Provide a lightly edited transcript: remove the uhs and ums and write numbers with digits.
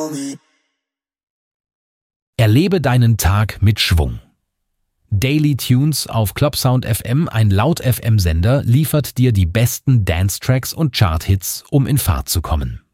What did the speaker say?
Erlebe deinen Tag mit Schwung. Daily Tunes auf Clubsound FM, ein Laut-FM-Sender, liefert dir die besten Dance-Tracks und Chart-Hits, um in Fahrt zu kommen.